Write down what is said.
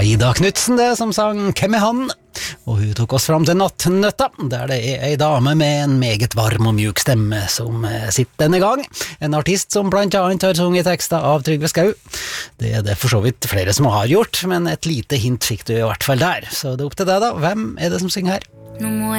var Ida Knudsen det som sang Hvem er han? Og hun tok oss fram til Nattnøtta, der det ei dame med en meget varm og mjuk stemme som sitter denne gang. En artist som blant annet har sunget tekster av Trygve Skau. Det er det for så vidt flere som har gjort, men et lite hint fikk du i hvert fall der. Så det er opp til deg da, hvem er det som synger her? Nå må